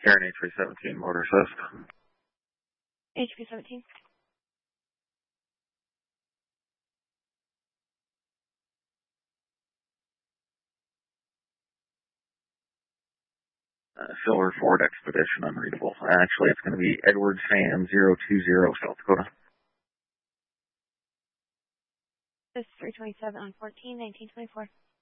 Karen H317, motor assist. HP17. Silver Ford Expedition, unreadable. Actually, it's going to be Edward Sam 020, South Dakota. This is 327 on 14, 1924.